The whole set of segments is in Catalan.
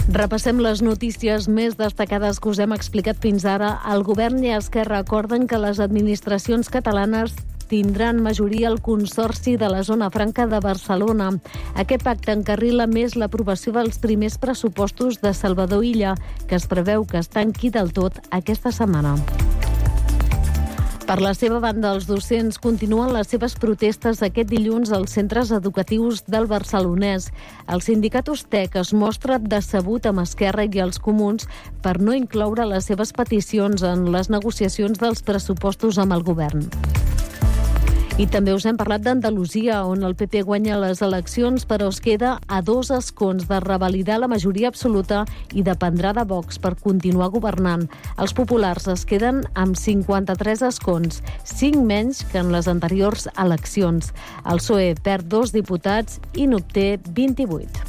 Repassem les notícies més destacades que us hem explicat fins ara. El govern i Esquerra acorden que les administracions catalanes tindran majoria al Consorci de la Zona Franca de Barcelona. Aquest pacte encarrila més l'aprovació dels primers pressupostos de Salvador Illa, que es preveu que es tanqui del tot aquesta setmana. Per la seva banda, els docents continuen les seves protestes aquest dilluns als centres educatius del Barcelonès. El sindicat USTEC es mostra decebut amb Esquerra i els Comuns per no incloure les seves peticions en les negociacions dels pressupostos amb el govern. I també us hem parlat d'Andalusia, on el PP guanya les eleccions, però es queda a 2 escons de revalidar la majoria absoluta i dependrà de Vox per continuar governant. Els populars es queden amb 53 escons, 5 menys que en les anteriors eleccions. El PSOE perd 2 diputats i n'obté 28.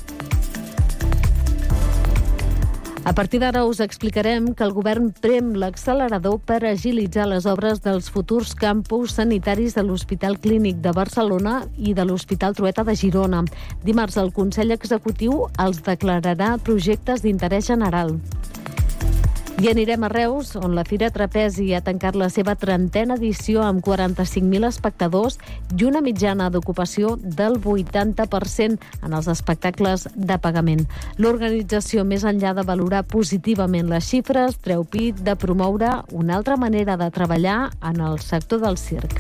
A partir d'ara us explicarem que el govern prem l'accelerador per agilitzar les obres dels futurs campus sanitaris de l'Hospital Clínic de Barcelona i de l'Hospital Trueta de Girona. Dimarts el Consell Executiu els declararà projectes d'interès general. I anirem a Reus, on la Fira Trapezi ha tancat la seva 30a edició amb 45.000 espectadors i una mitjana d'ocupació del 80% en els espectacles de pagament. L'organització, més enllà de valorar positivament les xifres, treu pit de promoure una altra manera de treballar en el sector del circ.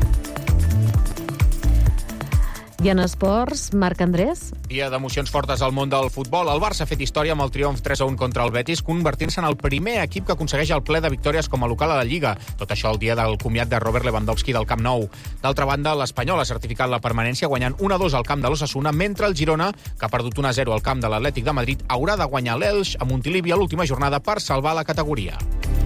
I en esports, Marc Andrés. Dia d'emocions fortes al món del futbol. El Barça ha fet història amb el triomf 3-1 contra el Betis, convertint-se en el primer equip que aconsegueix el ple de victòries com a local a la Lliga. Tot això el dia del comiat de Robert Lewandowski del Camp Nou. D'altra banda, l'Espanyol ha certificat la permanència guanyant 1-2 al camp de l'Osasuna, mentre el Girona, que ha perdut 1-0 al camp de l'Atlètic de Madrid, haurà de guanyar l'Elx a Montilivi a l'última jornada per salvar la categoria.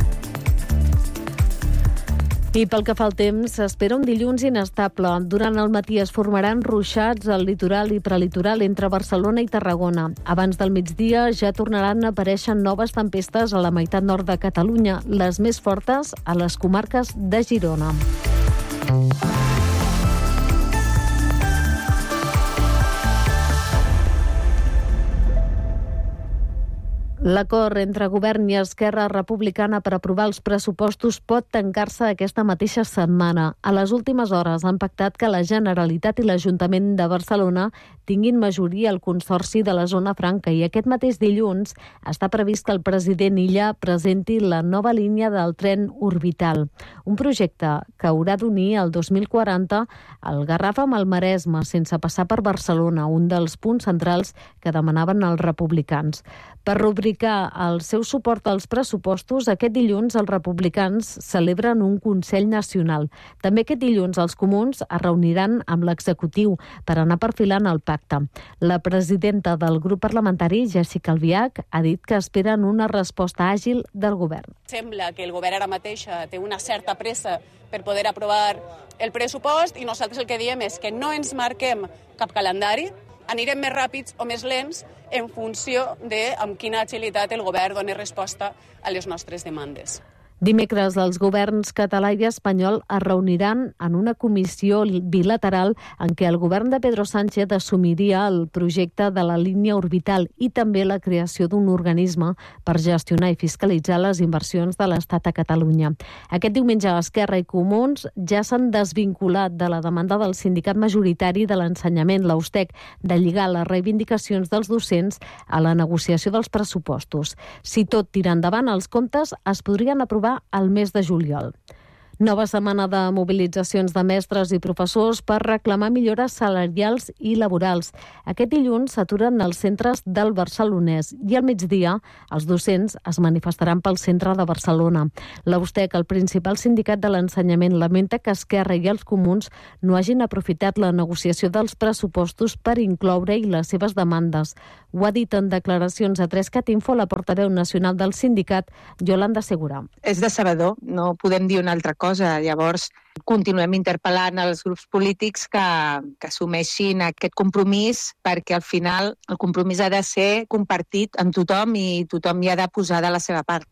I pel que fa al temps, s'espera un dilluns inestable. Durant el matí es formaran ruixats al litoral i prelitoral entre Barcelona i Tarragona. Abans del migdia ja tornaran a aparèixer noves tempestes a la meitat nord de Catalunya, les més fortes a les comarques de Girona. L'acord entre govern i Esquerra Republicana per aprovar els pressupostos pot tancar-se aquesta mateixa setmana. A les últimes hores han pactat que la Generalitat i l'Ajuntament de Barcelona tinguin majoria al Consorci de la Zona Franca i aquest mateix dilluns està previst que el president Illa presenti la nova línia del tren orbital. Un projecte que haurà d'unir el 2040 el Garraf amb el Maresme sense passar per Barcelona, un dels punts centrals que demanaven els republicans. Per rubricar el seu suport als pressupostos, aquest dilluns els republicans celebren un Consell Nacional. També aquest dilluns els comuns es reuniran amb l'executiu per anar perfilant el pacte. La presidenta del grup parlamentari, Jéssica Albiach, ha dit que esperen una resposta àgil del govern. Sembla que el govern ara mateix té una certa pressa per poder aprovar el pressupost i nosaltres el que diem és que no ens marquem cap calendari, anirem més ràpids o més lents en funció de amb quina agilitat el govern doni resposta a les nostres demandes. Dimecres, els governs català i espanyol es reuniran en una comissió bilateral en què el govern de Pedro Sánchez assumiria el projecte de la línia orbital i també la creació d'un organisme per gestionar i fiscalitzar les inversions de l'Estat a Catalunya. Aquest diumenge, Esquerra i Comuns ja s'han desvinculat de la demanda del sindicat majoritari de l'ensenyament, la USTEC, de lligar les reivindicacions dels docents a la negociació dels pressupostos. Si tot tira endavant, els comptes es podrien aprovar al mes de juliol. Nova setmana de mobilitzacions de mestres i professors per reclamar millores salarials i laborals. Aquest dilluns s'aturen els centres del Barcelonès i al migdia els docents es manifestaran pel centre de Barcelona. La USTEC, el principal sindicat de l'ensenyament, lamenta que Esquerra i els Comuns no hagin aprofitat la negociació dels pressupostos per incloure-hi les seves demandes. Ho ha dit en declaracions a 3cat Info la portaveu nacional del sindicat, Yolanda Segura. És decebedor, no podem dir una altra cosa. Llavors, continuem interpel·lant els grups polítics que assumeixin aquest compromís perquè al final el compromís ha de ser compartit amb tothom i tothom hi ha de posar de la seva part.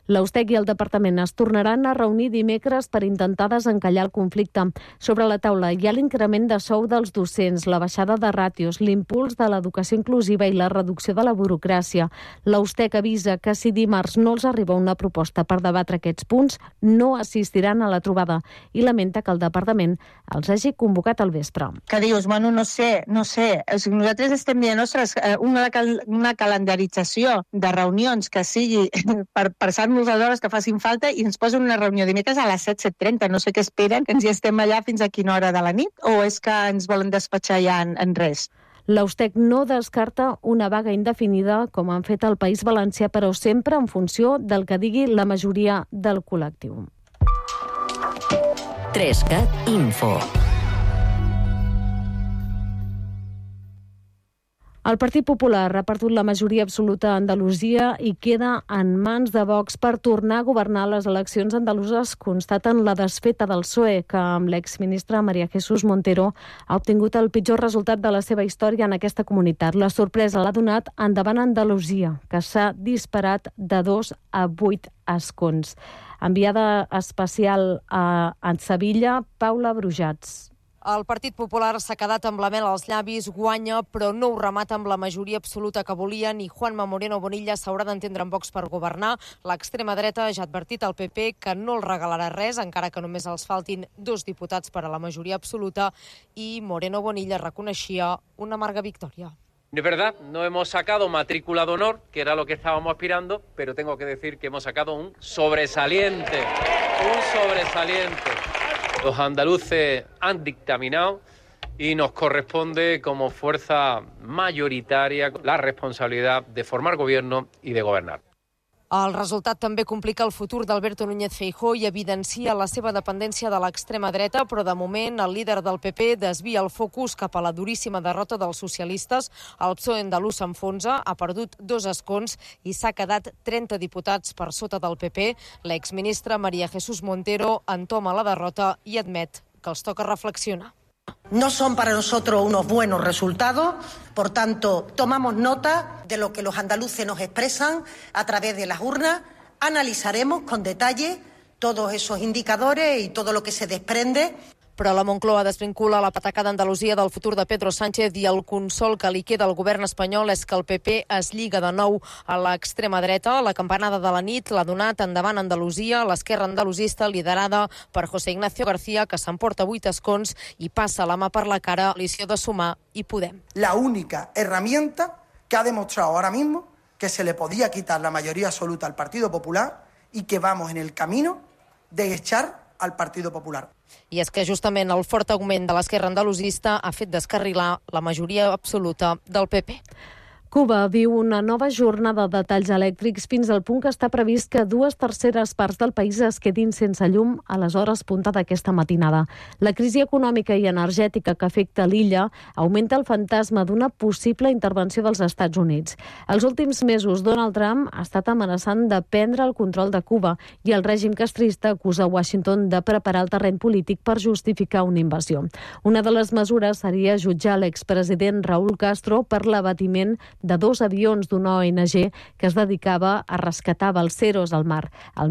L'Eustec i el departament es tornaran a reunir dimecres per intentar desencallar el conflicte. Sobre la taula hi ha l'increment de sou dels docents, la baixada de ràtios, l'impuls de l'educació inclusiva i la reducció de la burocràcia. L'Eustec avisa que si dimarts no els arriba una proposta per debatre aquests punts, no assistiran a la trobada i lamenta que el departament els hagi convocat al vespre. Que dius, bueno, no sé. O sigui, nosaltres estem dient, ostres, una calendarització de reunions que sigui per passar-nos les hores que facin falta i ens posen una reunió dimecres a les 7:30. No sé què esperen, que ens hi estem allà fins a quina hora de la nit, o és que ens volen despatxar ja en res? L'Eustec no descarta una vaga indefinida, com han fet al País Valencià, però sempre en funció del que digui la majoria del col·lectiu. 3CAT Info. El Partit Popular ha perdut la majoria absoluta a Andalusia i queda en mans de Vox per tornar a governar les eleccions andaluses. Constaten la desfeta del PSOE, que amb l'exministre María Jesús Montero ha obtingut el pitjor resultat de la seva història en aquesta comunitat. La sorpresa l'ha donat Endavant Andalusia, que s'ha disparat de 2 a 8 escons. Enviada especial a Sevilla, Paula Brujats. El Partit Popular s'ha quedat amb la mel als llavis, guanya, però no ho remata amb la majoria absoluta que volien i Juanma Moreno Bonilla s'haurà d'entendre amb Vox per governar. L'extrema dreta ja ha advertit al PP que no els regalarà res, encara que només els faltin 2 diputats per a la majoria absoluta, i Moreno Bonilla reconeixia una amarga victòria. Es verdad, no hemos sacado matrícula de honor, que era lo que estábamos aspirando, pero tengo que decir que hemos sacado un sobresaliente. Los andaluces han dictaminado y nos corresponde como fuerza mayoritaria la responsabilidad de formar gobierno y de gobernar. El resultat també complica el futur d'Alberto Núñez Feijóo i evidencia la seva dependència de l'extrema dreta, però de moment el líder del PP desvia el focus cap a la duríssima derrota dels socialistes. El PSOE andalús s'enfonsa, ha perdut 2 escons i s'ha quedat 30 diputats per sota del PP. L'exministre María Jesús Montero entoma la derrota i admet que els toca reflexionar. No son para nosotros unos buenos resultados, por tanto, tomamos nota de lo que los andaluces nos expresan a través de las urnas, analizaremos con detalle todos esos indicadores y todo lo que se desprende. Però la Moncloa desvincula la pataca d'Andalusia del futur de Pedro Sánchez i el consol que li queda al govern espanyol és que el PP es lliga de nou a l'extrema dreta. La campanada de la nit l'ha donat Endavant Andalusia, l'esquerra andalusista liderada per José Ignacio García, que s'emporta 8 escons i passa la mà per la cara a la coalició de Sumar i Podem. La única herramienta que ha demostrado ahora mismo que se le podía quitar la mayoría absoluta al Partido Popular y que vamos en el camino de echar al Partido Popular. I és que justament el fort augment de l'esquerra andalusista ha fet descarrilar la majoria absoluta del PP. Cuba viu una nova jornada de talls elèctrics fins al punt que està previst que 2/3 parts del país es quedin sense llum a les hores punta d'aquesta matinada. La crisi econòmica i energètica que afecta l'illa augmenta el fantasma d'una possible intervenció dels Estats Units. Els últims mesos, Donald Trump ha estat amenaçant de prendre el control de Cuba i el règim castrista acusa Washington de preparar el terreny polític per justificar una invasió. Una de les mesures seria jutjar l'expresident Raúl Castro per l'abatiment de 2 avions d'una ONG que es dedicava a rescatar balseros al mar el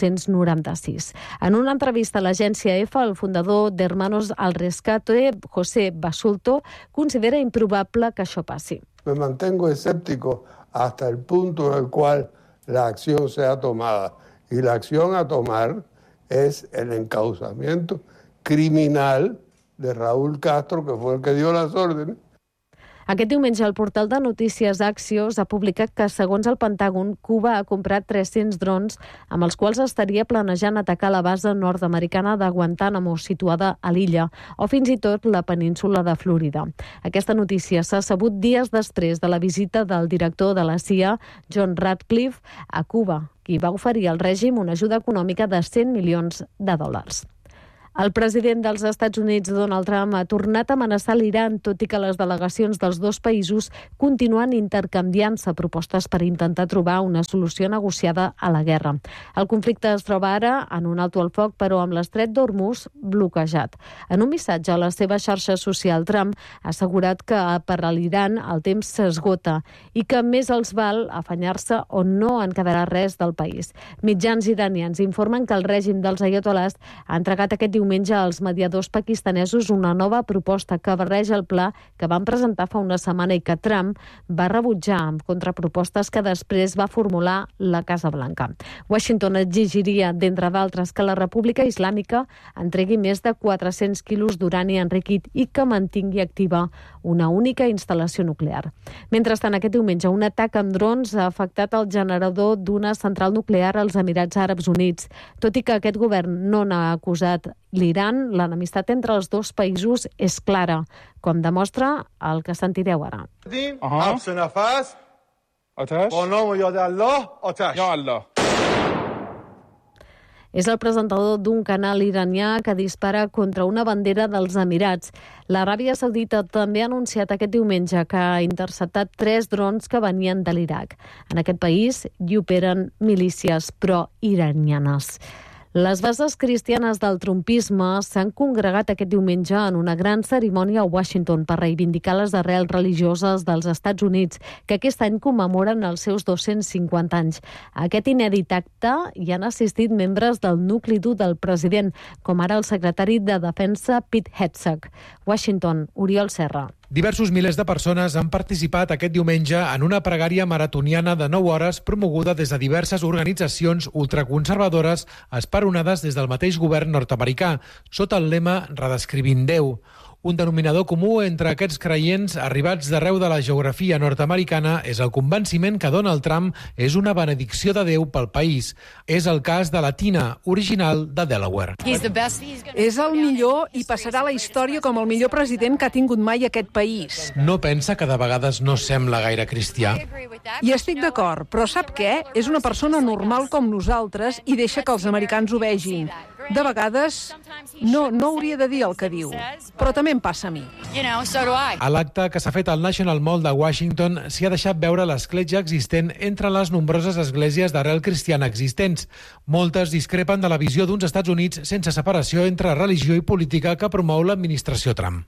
1996. En una entrevista a l'agència EFA, el fundador d'Hermanos al Rescate, José Basulto, considera improbable que això passi. Me mantengo escéptico hasta el punto en el cual la acción sea tomada. Y la acción a tomar es el encauzamiento criminal de Raúl Castro, que fue el que dio las órdenes. Aquest diumenge el portal de notícies Axios ha publicat que, segons el Pentàgon, Cuba ha comprat 300 drons amb els quals estaria planejant atacar la base nord-americana de Guantánamo, situada a l'illa, o fins i tot la península de Florida. Aquesta notícia s'ha sabut dies després de la visita del director de la CIA, John Ratcliffe, a Cuba, qui va oferir al règim una ajuda econòmica de $100 milions. El president dels Estats Units, Donald Trump, ha tornat a amenaçar l'Iran, tot i que les delegacions dels dos països continuen intercanviant-se propostes per intentar trobar una solució negociada a la guerra. El conflicte es troba ara en un alto al foc, però amb l'estret d'Hormuz bloquejat. En un missatge a la seva xarxa social, Trump ha assegurat que per a l'Iran el temps s'esgota i que més els val afanyar-se o no en quedarà res del país. Mitjans iranians informen que el règim dels aiatolars ha entregat aquest diumenge als mediadors pakistanesos una nova proposta que barreja el pla que van presentar fa una setmana i que Trump va rebutjar amb contrapropostes que després va formular la Casa Blanca. Washington exigiria, d'entre d'altres, que la República Islàmica entregui més de 400 quilos d'urani enriquit i que mantingui activa una única instal·lació nuclear. Mentrestant, aquest diumenge, un atac amb drons ha afectat el generador d'una central nuclear als Emirats Àrabs Units. Tot i que aquest govern no n'ha acusat l'Iran, l'enemistat entre els dos països és clara, com demostra el que sentireu ara. És el presentador d'un canal iranià que dispara contra una bandera dels Emirats. L'Aràbia Saudita també ha anunciat aquest diumenge que ha interceptat 3 drons que venien de l'Iraq. En aquest país hi operen milícies pro-iranianes. Les bases cristianes del trumpisme s'han congregat aquest diumenge en una gran cerimònia a Washington per reivindicar les arrels religioses dels Estats Units, que aquest any commemoren els seus 250 anys. A aquest inèdit acte hi han assistit membres del nucli dur del president, com ara el secretari de Defensa Pete Hegseth. Washington, Oriol Serra. Diversos milers de persones han participat aquest diumenge en una pregària maratoniana de 9 hores promoguda des de diverses organitzacions ultraconservadores esperonades des del mateix govern nord-americà, sota el lema Redescrivint Déu. Un denominador comú entre aquests creients arribats d'arreu de la geografia nord-americana és el convenciment que Donald Trump és una benedicció de Déu pel país. És el cas de la Tina, original de Delaware. És el millor i passarà a la història com el millor president que ha tingut mai aquest país. No pensa que de vegades no sembla gaire cristià? I estic d'acord, però sap què? És una persona normal com nosaltres i deixa que els americans ho vegin. De vegades no hauria de dir el que diu, però també em passa a mi. A l'acte que s'ha fet al National Mall de Washington s'hi ha deixat veure l'escletxa existent entre les nombroses esglésies d'arrel cristiana existents. Moltes discrepen de la visió d'uns Estats Units sense separació entre religió i política que promou l'administració Trump.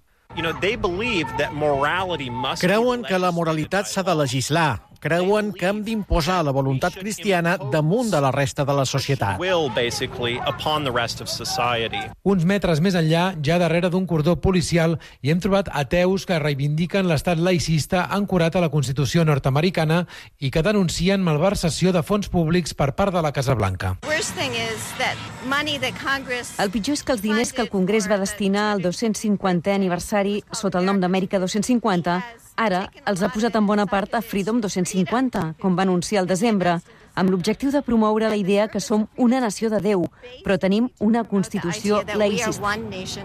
Creuen que la moralitat s'ha de legislar. Creuen que hem d'imposar la voluntat cristiana damunt de la resta de la societat. Uns metres més enllà, ja darrere d'un cordó policial, hi hem trobat ateus que reivindiquen l'estat laicista ancorat a la Constitució nord-americana i que denuncien malversació de fons públics per part de la Casa Blanca. El pitjor és que els diners que el Congrés va destinar al 250è aniversari sota el nom d'Amèrica 250 ara els ha posat en bona part a Freedom 250, com va anunciar al desembre, amb l'objectiu de promoure la idea que som una nació de Déu, però tenim una Constitució laïcista.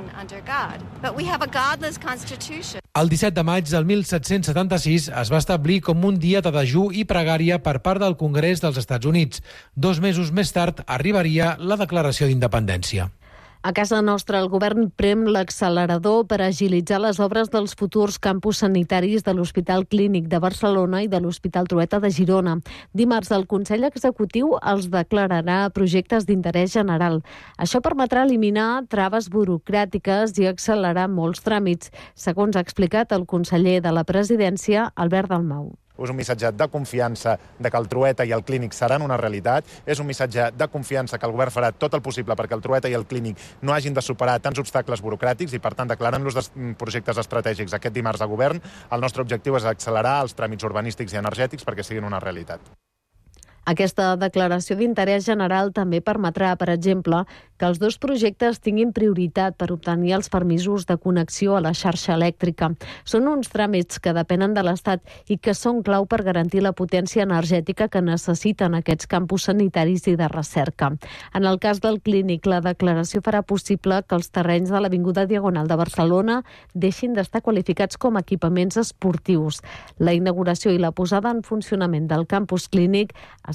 El 17 de maig del 1776 es va establir com un dia de dejú i pregària per part del Congrés dels Estats Units. 2 mesos més tard arribaria la Declaració d'Independència. A casa nostra, el govern prem l'accelerador per agilitzar les obres dels futurs campus sanitaris de l'Hospital Clínic de Barcelona i de l'Hospital Trueta de Girona. Dimarts, el Consell Executiu els declararà projectes d'interès general. Això permetrà eliminar traves burocràtiques i accelerar molts tràmits, segons ha explicat el conseller de la Presidència, Albert Dalmau. És un missatge de confiança de que el Trueta i el Clínic seran una realitat. És un missatge de confiança que el govern farà tot el possible perquè el Trueta i el Clínic no hagin de superar tants obstacles burocràtics i, per tant, declarant-los projectes estratègics aquest dimarts a govern, el nostre objectiu és accelerar els tràmits urbanístics i energètics perquè siguin una realitat. Aquesta declaració d'interès general també permetrà, per exemple, que els dos projectes tinguin prioritat per obtenir els permisos de connexió a la xarxa elèctrica. Són uns tràmits que depenen de l'Estat i que són clau per garantir la potència energètica que necessiten aquests campus sanitaris i de recerca. En el cas del Clínic, la declaració farà possible que els terrenys de l'Avinguda Diagonal de Barcelona deixin d'estar qualificats com a equipaments esportius. La inauguració i la posada en funcionament del campus Clínic es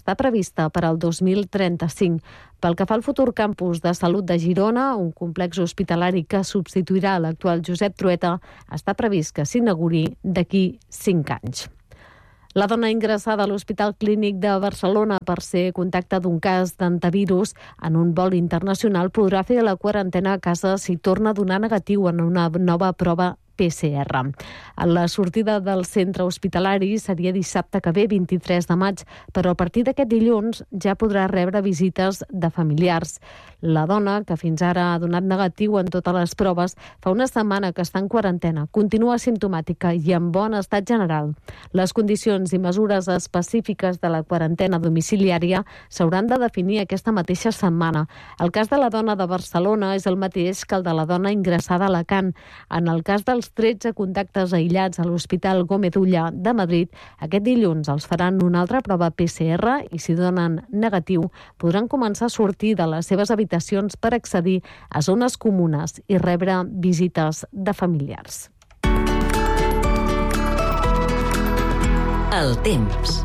està prevista per al 2035. Pel que fa al futur campus de salut de Girona, un complex hospitalari que substituirà l'actual Josep Trueta, està previst que s'inauguri d'aquí 5 anys. La dona ingressada a l'Hospital Clínic de Barcelona per ser contacte d'un cas d'antivirus en un vol internacional podrà fer la quarantena a casa si torna a donar negatiu en una nova prova PCR. La sortida del centre hospitalari seria dissabte que ve, 23 de maig, però a partir d'aquest dilluns ja podrà rebre visites de familiars. La dona, que fins ara ha donat negatiu en totes les proves, fa una setmana que està en quarantena, continua asimptomàtica i en bon estat general. Les condicions i mesures específiques de la quarantena domiciliària s'hauran de definir aquesta mateixa setmana. El cas de la dona de Barcelona és el mateix que el de la dona ingressada a Alacant. En el cas dels 13 contactes aïllats a l'Hospital Gómez Ulla de Madrid, aquest dilluns els faran una altra prova PCR i si donen negatiu podran començar a sortir de les seves habitacions per accedir a zones comunes i rebre visites de familiars. El temps.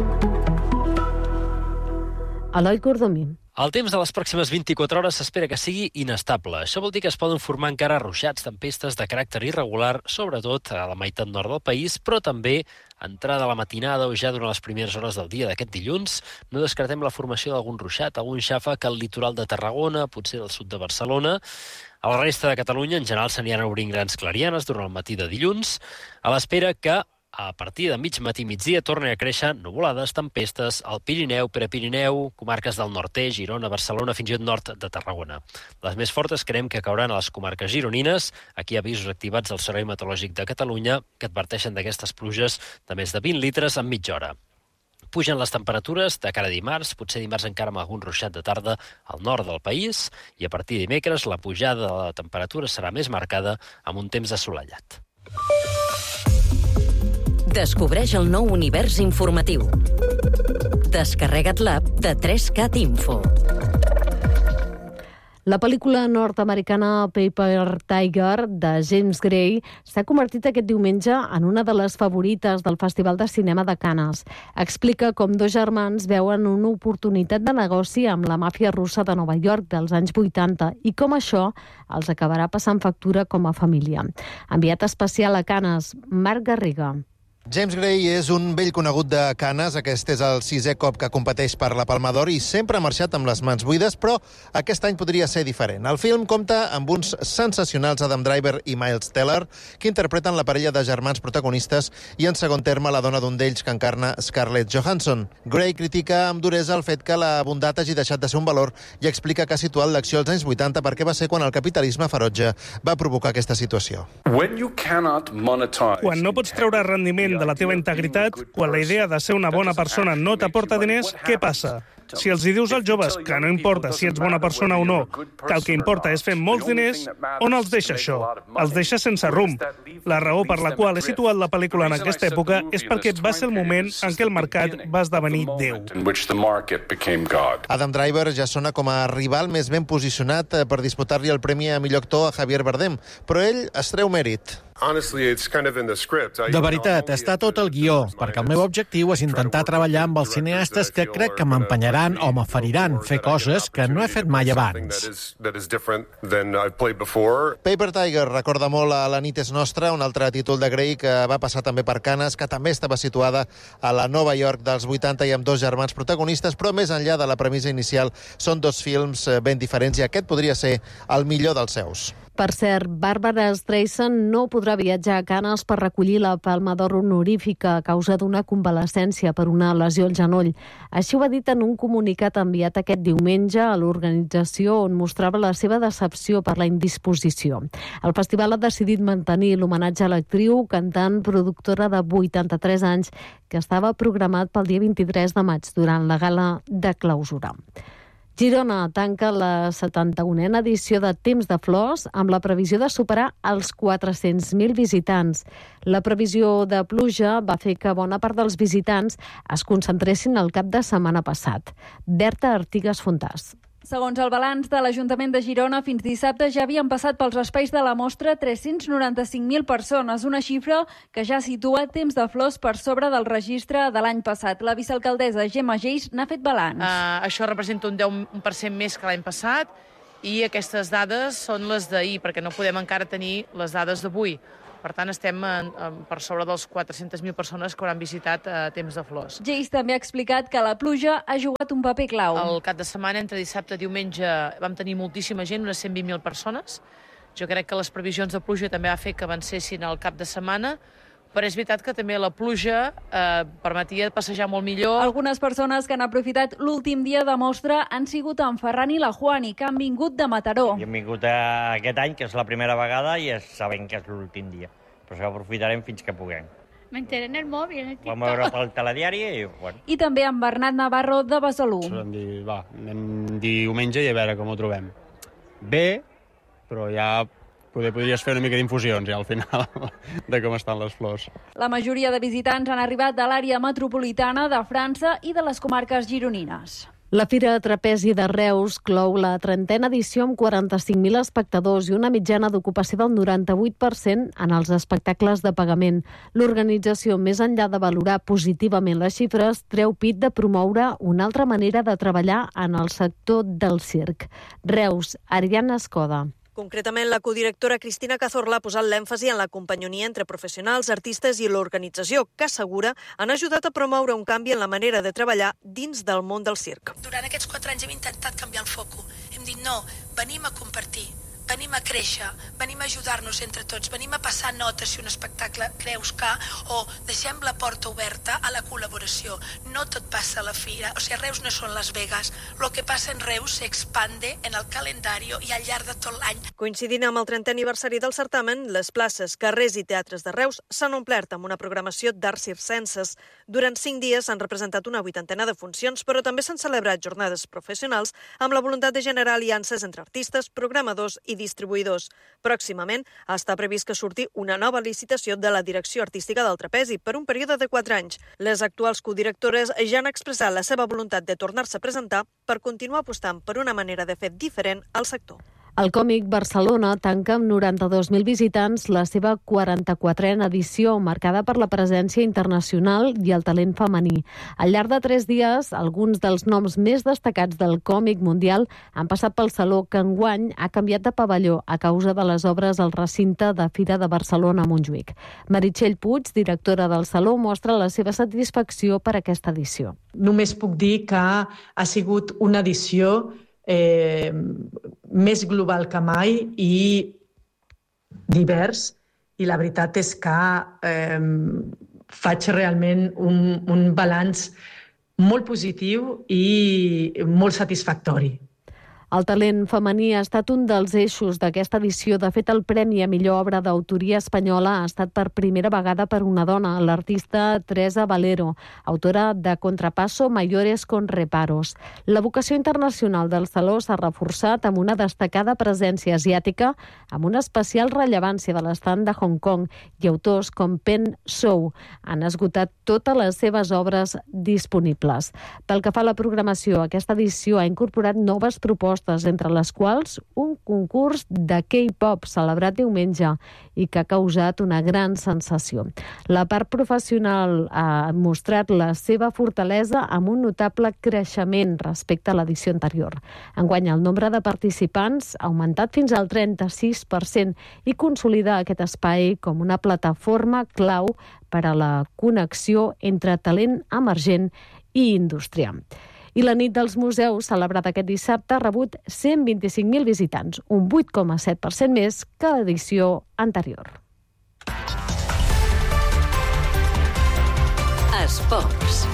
Eloi Cordomí. El temps de les pròximes 24 hores s'espera que sigui inestable. Això vol dir que es poden formar encara ruixats, tempestes de caràcter irregular, sobretot a la meitat nord del país, però també entrada a la matinada o ja durant les primeres hores del dia d'aquest dilluns. No descartem la formació d'algun ruixat, algun xàfec al litoral de Tarragona, potser del sud de Barcelona. A la resta de Catalunya, en general, s'aniran obrint grans clarianes durant el matí de dilluns, a l'espera que a partir de mig matí migdia tornen a créixer nuvolades, tempestes al Pirineu, Prepirineu, comarques del nord-est, Girona, Barcelona, fins i tot nord de Tarragona. Les més fortes creiem que cauran a les comarques gironines. Aquí hi ha avisos activats al Servei Meteorològic de Catalunya que adverteixen d'aquestes pluges de més de 20 litres en mitja hora. Pugen les temperatures de cara a dimarts, potser dimarts encara amb algun ruixat de tarda al nord del país, i a partir de dimecres la pujada de la temperatura serà més marcada amb un temps assolellat. Descobreix el nou univers informatiu. Descarrega't l'app de 3Cat Info. La pel·lícula nord-americana Paper Tiger de James Gray s'ha convertit aquest diumenge en una de les favorites del Festival de Cinema de Canes. Explica com dos germans veuen una oportunitat de negoci amb la màfia russa de Nova York dels anys 80 i com això els acabarà passant factura com a família. Enviat especial a Canes, Marc Garriga. James Gray és un vell conegut de Canes. Aquest és el 6è cop que competeix per la Palma d'Or i sempre ha marxat amb les mans buides, però aquest any podria ser diferent. El film compta amb uns sensacionals Adam Driver i Miles Teller, que interpreten la parella de germans protagonistes i, en segon terme, la dona d'un d'ells que encarna Scarlett Johansson. Gray critica amb duresa el fet que la bondat hagi deixat de ser un valor i explica que ha situat l'acció als anys 80 perquè va ser quan el capitalisme ferotge va provocar aquesta situació. Quan no pots treure rendiment de la teva integritat, quan la idea de ser una bona persona no t'aporta diners, què passa? Si els hi dius als joves que no importa si ets bona persona o no, que el que importa és fer molts diners, on els deixa això? Els deixa sense rumb. La raó per la qual he situat la pel·lícula en aquesta època és perquè va ser el moment en què el mercat va esdevenir Déu. Adam Driver ja sona com a rival més ben posicionat per disputar-li el premi a millor actor a Javier Bardem, però ell es treu mèrit. De veritat, està tot el guió, perquè el meu objectiu és intentar treballar amb els cineastes que crec que m'empenyaran o m'aferiran fer coses que no he fet mai abans. Paper Tiger recorda molt a La nit és nostra, un altre títol de Gray que va passar també per Canes, que també estava situada a la Nova York dels 80 i amb dos germans protagonistes, però més enllà de la premissa inicial són dos films ben diferents i aquest podria ser el millor dels seus. Per cert, Barbara Streisand no podrà viatjar a Canes per recollir la Palma d'Or honorífica a causa d'una convalescència per una lesió al genoll. Així ho ha dit en un comunicat enviat aquest diumenge a l'organització on mostrava la seva decepció per la indisposició. El festival ha decidit mantenir l'homenatge a l'actriu, cantant, productora de 83 anys, que estava programat pel dia 23 de maig durant la gala de clausura. Girona tanca la 71a edició de Temps de Flors amb la previsió de superar els 400.000 visitants. La previsió de pluja va fer que bona part dels visitants es concentressin el cap de setmana passat. Berta Artigas Fontàs. Segons el balanç de l'Ajuntament de Girona, fins dissabte ja havien passat pels espais de la mostra 395.000 persones, una xifra que ja situa Temps de Flors per sobre del registre de l'any passat. La vicealcaldessa Gemma Geix n'ha fet balanç. Això representa un 10% més que l'any passat i aquestes dades són les d'ahir, perquè no podem encara tenir les dades d'avui. Per tant, estem per sobre dels 400.000 persones que hauran visitat Temps de Flors. Geix també ha explicat que la pluja ha jugat un paper clau. El cap de setmana, entre dissabte i diumenge, vam tenir moltíssima gent, unes 120.000 persones. Jo crec que les previsions de pluja també va fer que avancessin al cap de setmana, però és veritat que també la pluja permetia passejar molt millor. Algunes persones que han aprofitat l'últim dia de mostra han sigut en Ferran i la Juani, que han vingut de Mataró. I hem vingut aquest any, que és la primera vegada, i sabem que és l'últim dia. Però aprofitarem fins que puguem. M'enteré en el mòbil, en el TikTok. Vam veure pel telediari i, bueno. I també en Bernat Navarro, de Besalú. Vam dir, anem diumenge i a veure com ho trobem. Bé, però ja podries fer una mica d'infusions ja al final de com estan les flors. La majoria de visitants han arribat de l'àrea metropolitana, de França i de les comarques gironines. La Fira Trapezi de Reus clou la 30a edició amb 45.000 espectadors i una mitjana d'ocupació del 98% en els espectacles de pagament. L'organització, més enllà de valorar positivament les xifres, treu pit de promoure una altra manera de treballar en el sector del circ. Reus, Ariadna Escoda. Concretament, la codirectora Cristina Cazorla ha posat l'èmfasi en la companyonia entre professionals, artistes i l'organització, que assegura han ajudat a promoure un canvi en la manera de treballar dins del món del circ. Durant aquests 4 anys hem intentat canviar el foc. Hem dit no, venim a compartir, venim a créixer, venim a ajudar-nos entre tots, venim a passar notes si un espectacle creus que, o deixem la porta oberta a la col·laboració. No tot passa a la fira, o sigui, Reus no són Las Vegas. Lo que passa en Reus s'expande en el calendari i al llarg de tot l'any. Coincidint amb el 30è aniversari del certamen, les places, carrers i teatres de Reus s'han omplert amb una programació d'arts circenses. Durant 5 dies s'han representat una 80ena de funcions, però també s'han celebrat jornades professionals amb la voluntat de generar aliances entre artistes, programadors i distribuïdors. Pròximament està previst que surti una nova licitació de la direcció artística del Trapezi per un període de 4 anys. Les actuals codirectores ja han expressat la seva voluntat de tornar-se a presentar per continuar apostant per una manera de fer diferent al sector. El Còmic Barcelona tanca amb 92.000 visitants la seva 44a edició, marcada per la presència internacional i el talent femení. Al llarg de 3 dies, alguns dels noms més destacats del còmic mundial han passat pel Saló, que enguany ha canviat de pavelló a causa de les obres al recinte de Fira de Barcelona a Montjuïc. Meritxell Puig, directora del Saló, mostra la seva satisfacció per aquesta edició. Només puc dir que ha sigut una edició més global que mai i divers, i la veritat és que faig realment un balanç molt positiu i molt satisfactori. El talent femení ha estat un dels eixos d'aquesta edició. De fet, el Premi a millor obra d'autoria espanyola ha estat per primera vegada per una dona, l'artista Teresa Valero, autora de Contrapasso Mayores con Reparos. La vocació internacional del Saló s'ha reforçat amb una destacada presència asiàtica, amb una especial rellevància de l'estand de Hong Kong, i autors com Pen Zhou han esgotat totes les seves obres disponibles. Pel que fa a la programació, aquesta edició ha incorporat noves propostes, entre les quals un concurs de K-pop celebrat diumenge i que ha causat una gran sensació. La part professional ha mostrat la seva fortalesa amb un notable creixement respecte a l'edició anterior. Enguany, el nombre de participants ha augmentat fins al 36% i consolida aquest espai com una plataforma clau per a la connexió entre talent emergent i indústria. I la nit dels museus, celebrada aquest dissabte, ha rebut 125.000 visitants, un 8,7% més que l'edició anterior. Esports.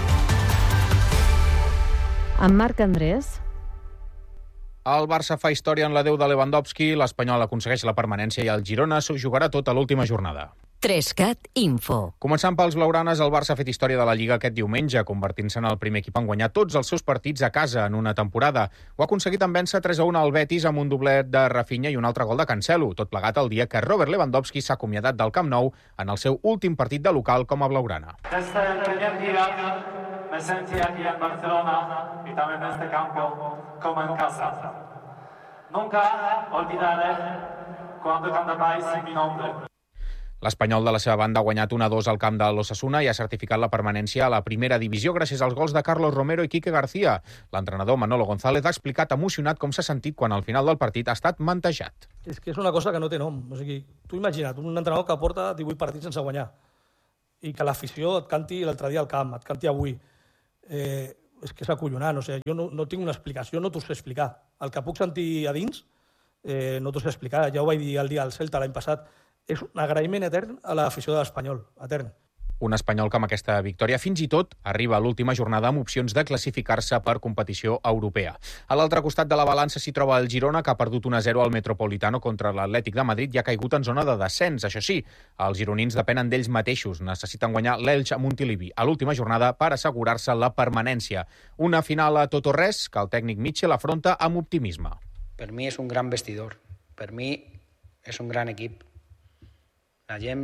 Amb Marc Andrés. El Barça fa història en la 10 de Lewandowski, l'Espanyol aconsegueix la permanència i el Girona s'ho jugarà tota l'última jornada. 3CAT Info. Començant pels blaugranes, el Barça ha fet història de la Lliga aquest diumenge, convertint-se en el primer equip en guanyar tots els seus partits a casa en una temporada. Ho ha aconseguit en vèncer 3-1 al Betis amb un doblet de Rafinha i un altre gol de Cancelo, tot plegat el dia que Robert Lewandowski s'ha acomiadat del Camp Nou en el seu últim partit de local com a blaugrana. Ja està, me sentí aquí en Barcelona y también en este campo como en casa. Nunca olvidaré cuando cantabais mi nombre. L'Espanyol, de la seva banda, ha guanyat 1-2 al camp de l'Osasuna i ha certificat la permanència a la primera divisió gràcies als gols de Carlos Romero i Quique García. L'entrenador Manolo González ha explicat emocionat com s'ha sentit quan al final del partit ha estat mantejat. És que és una cosa que no té nom. O sigui, tu imagina't, un entrenador que porta 18 partits sense guanyar i que l'afició et canti l'altre dia al camp, et canti avui. És que és acollonant. O sigui, jo no tinc una explicació, no t'ho sé explicar. El que puc sentir a dins no t'ho sé explicar. Ja ho vaig dir el dia del Celta l'any passat. És un agraïment etern a l'afició de l'Espanyol, etern. Un Espanyol que amb aquesta victòria fins i tot arriba a l'última jornada amb opcions de classificar-se per competició europea. A l'altre costat de la balança s'hi troba el Girona, que ha perdut 1-0 al Metropolitano contra l'Atlètic de Madrid i ha caigut en zona de descens. Això sí, els gironins depenen d'ells mateixos. Necessiten guanyar l'Elx a Montilivi a l'última jornada per assegurar-se la permanència. Una final a tot o res que el tècnic Mitchell afronta amb optimisme. Per mi és un gran vestidor. Per mi és un gran equip. La gent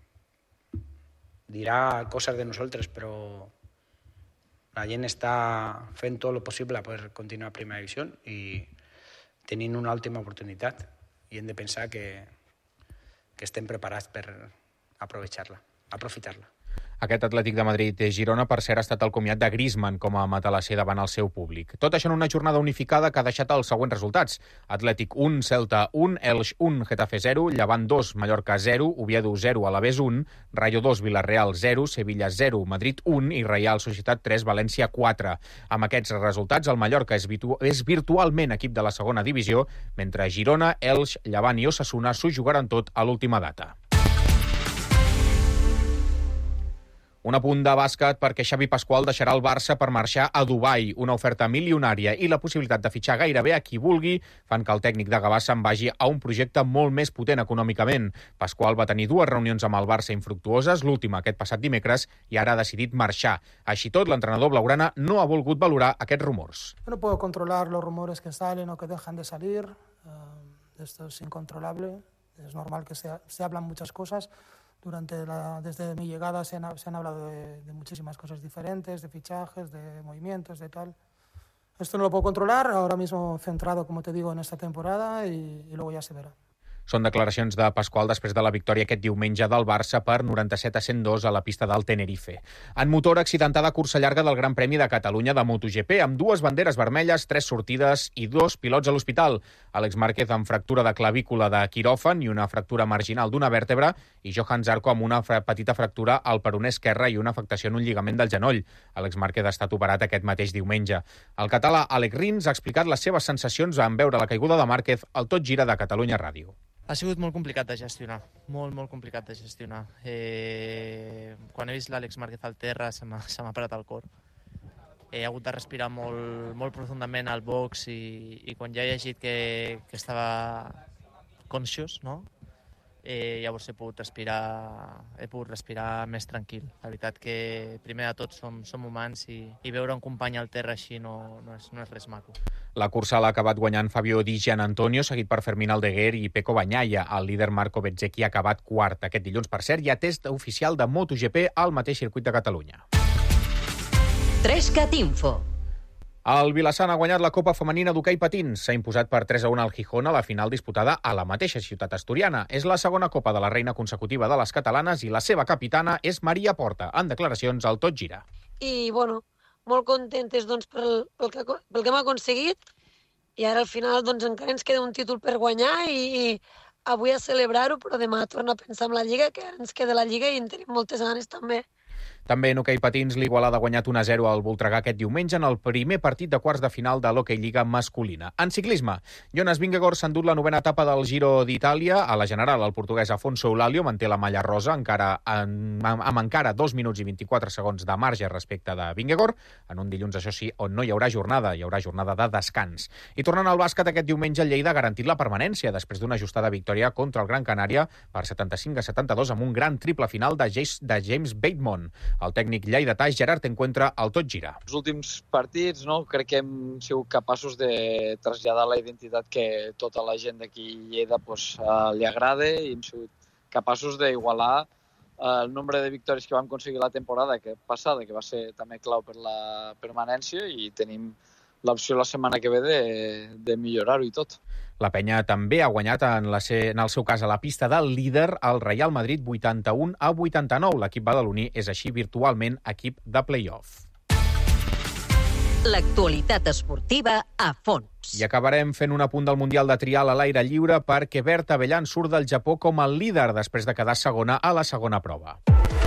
dirà coses de nosaltres, però la gent està fent tot el possible per continuar a primera divisió i tenint una última oportunitat i hem de pensar que estem preparats per aprofitar-la. Aquest Atlètic de Madrid-Girona, per cert, ha estat el comiat de Griezmann com a matalasser davant el seu públic. Tot això en una jornada unificada que ha deixat els següents resultats. Atlètic 1, Celta 1, Elx 1, Getafe 0, Llevant 2, Mallorca 0, Oviedo 0, Alavés 1, Rayo 2, Villarreal 0, Sevilla 0, Madrid 1 i Reial Societat 3, València 4. Amb aquests resultats, el Mallorca és virtualment equip de la segona divisió, mentre Girona, Elx, Llevant i Osasuna s'ho jugaran tot a l'última data. Un apunt de bàsquet perquè Xavi Pasqual deixarà el Barça per marxar a Dubai. Una oferta milionària i la possibilitat de fitxar gairebé a qui vulgui fan que el tècnic de Gavà se'n vagi a un projecte molt més potent econòmicament. Pasqual va tenir 2 reunions amb el Barça infructuoses, l'última aquest passat dimecres, i ara ha decidit marxar. Així tot, l'entrenador blaugrana no ha volgut valorar aquests rumors. No puedo controlar los rumores que salen o que dejan de salir. Esto es incontrolable. Es normal que se hablan muchas cosas. Desde mi llegada se han hablado de muchísimas cosas diferentes, de fichajes, de movimientos, de tal. Esto no lo puedo controlar, ahora mismo centrado, como te digo, en esta temporada y luego ya se verá. Són declaracions de Pasqual després de la victòria aquest diumenge del Barça per 97-102 a la pista del Tenerife. En motor, accidentada cursa llarga del Gran Premi de Catalunya de MotoGP, amb 2 banderes vermelles, 3 sortides i 2 pilots a l'hospital. Àlex Márquez amb fractura de clavícula de quiròfan i una fractura marginal d'una vèrtebra, i Johan Zarco amb una petita fractura al peroné esquerre i una afectació en un lligament del genoll. Àlex Márquez ha estat operat aquest mateix diumenge. El català Àlex Rins ha explicat les seves sensacions en veure la caiguda de Márquez al Tot Gira de Catalunya Ràdio. Ha sigut molt complicat de gestionar, molt complicat de gestionar. Quan he vist l'Àlex Márquez al terra se m'ha parat el cor. He hagut de respirar molt profundament al box i quan ja he llegit que estava conscious, no? Llavors he pogut respirar més tranquil. La veritat que primer de tot som humans i veure un company al terra així no és res maco. La cursa l'ha acabat guanyant Fabio Di Gianantonio, seguit per Fermín Aldeguer i Pecco Bagnaia. El líder Marco Bezzecchi ha acabat quart. Aquest dilluns, per cert, hi ha test oficial de MotoGP al mateix circuit de Catalunya. 3CAT Info. El Vilassant ha guanyat la Copa Femenina d'Hoquei Patins. S'ha imposat per 3-1 al Gijón a la final disputada a la mateixa ciutat asturiana. És la segona Copa de la Reina consecutiva de les catalanes i la seva capitana és Maria Porta, en declaracions al Tot Gira. I, molt contentes pel que hem aconseguit i ara al final encara ens queda un títol per guanyar i avui a celebrar-ho, però demà tornar a pensar en la Lliga, que ara ens queda la Lliga i en tenim moltes ganes també. També en hoquei patins, l'Igualada ha guanyat 1-0 al Voltregà aquest diumenge en el primer partit de quarts de final de l'Hoquei Lliga masculina. En ciclisme, Jonas Vingegaard s'ha endut la 9ª etapa del Giro d'Itàlia. A la general, el portuguès Afonso Eulàlio manté la malla rosa amb encara 2 minuts i 24 segons de marge respecte de Vingegaard, en un dilluns, això sí, on no hi haurà jornada de descans. I tornant al bàsquet, aquest diumenge el Lleida ha garantit la permanència després d'una ajustada victòria contra el Gran Canària per 75-72 amb un gran triple final de James Bateman. El tècnic lleidatà Gerard Encuentra al Tot Gira. Els últims partits, crec que hem sigut capaços de traslladar la identitat que tota la gent d'aquí Lleida li agrada i hem sigut capaços d'igualar el nombre de victòries que vam aconseguir la temporada passada, que va ser també clau per la permanència, i tenim l'opció la setmana que ve de millorar-ho i tot. La penya també ha guanyat, en el seu cas, a la pista del líder, el Real Madrid 81-89. L'equip badaloní és així virtualment equip de play-off. L'actualitat esportiva a fons. I acabarem fent un apunt del Mundial de Trial a l'aire lliure perquè Berta Bellan surt del Japó com el líder després de quedar segona a la segona prova.